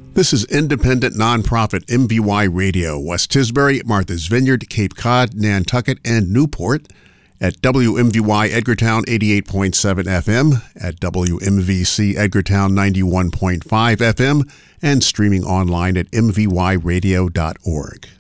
This is independent nonprofit MVY Radio, West Tisbury, Martha's Vineyard, Cape Cod, Nantucket, and Newport at WMVY Edgartown 88.7 FM, at WMVC Edgartown 91.5 FM, and streaming online at mvyradio.org.